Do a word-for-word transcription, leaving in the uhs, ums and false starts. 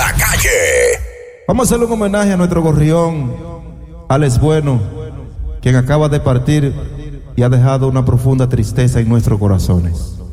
la calle. Vamos a hacerle un homenaje a nuestro gorrión, Alex Bueno, quien acaba de partir y ha dejado una profunda tristeza en nuestros corazones.